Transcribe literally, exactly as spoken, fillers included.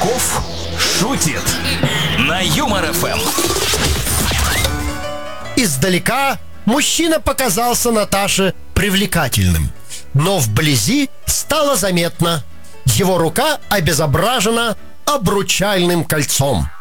Казаков шутит на Юмор эф эм. Издалека мужчина показался Наташе привлекательным, но вблизи стало заметно: его рука обезображена обручальным кольцом.